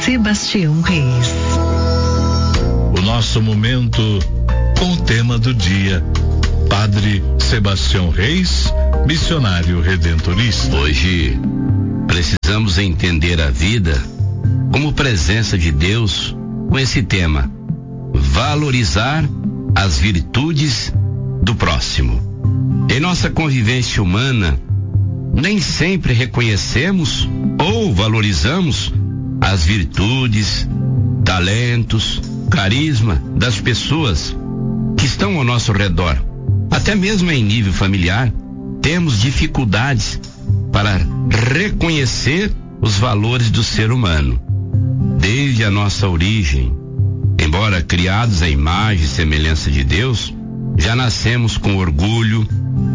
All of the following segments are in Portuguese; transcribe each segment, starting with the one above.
Sebastião Reis. O nosso momento com o tema do dia, Padre Sebastião Reis, missionário redentorista. Hoje precisamos entender a vida como presença de Deus com esse tema: valorizar as virtudes do próximo. Em nossa convivência humana, nem sempre reconhecemos ou valorizamos as virtudes, talentos, carisma das pessoas que estão ao nosso redor. Até mesmo em nível familiar, temos dificuldades para reconhecer os valores do ser humano. Desde a nossa origem, embora criados à imagem e semelhança de Deus, já nascemos com orgulho,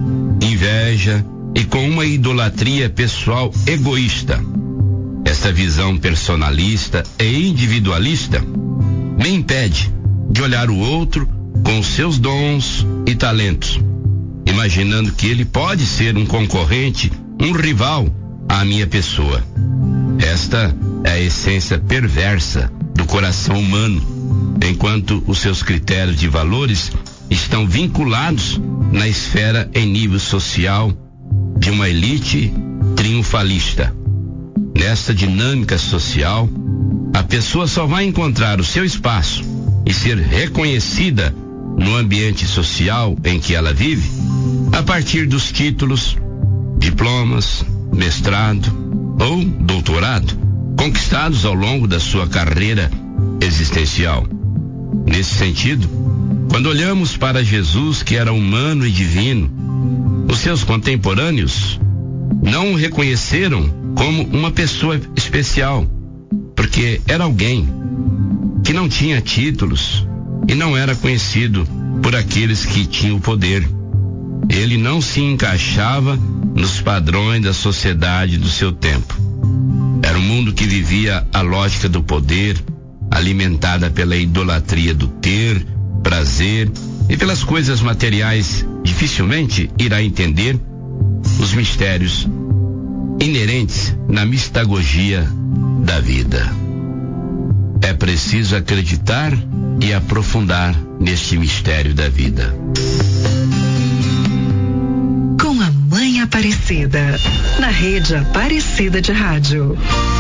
inveja e com uma idolatria pessoal egoísta. Essa visão personalista e individualista me impede de olhar o outro com seus dons e talentos, imaginando que ele pode ser um concorrente, um rival à minha pessoa. Esta é a essência perversa do coração humano, enquanto os seus critérios de valores estão vinculados na esfera em nível social de uma elite triunfalista. Nesta dinâmica social, a pessoa só vai encontrar o seu espaço e ser reconhecida no ambiente social em que ela vive a partir dos títulos, diplomas, mestrado ou doutorado conquistados ao longo da sua carreira existencial. Nesse sentido, quando olhamos para Jesus, que era humano e divino, os seus contemporâneos não o reconheceram como uma pessoa especial, porque era alguém que não tinha títulos e não era conhecido por aqueles que tinham o poder. Ele não se encaixava nos padrões da sociedade do seu tempo. Era um mundo que vivia a lógica do poder, alimentada pela idolatria do ter, prazer e pelas coisas materiais. Dificilmente irá entender os mistérios inerentes na mistagogia da vida. É preciso acreditar e aprofundar neste mistério da vida. Com a Mãe Aparecida, na Rede Aparecida de Rádio.